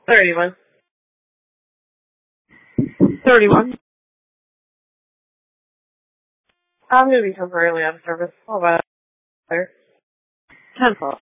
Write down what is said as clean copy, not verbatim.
31. 31. I'm going to be temporarily out of service. How about there? 10 12.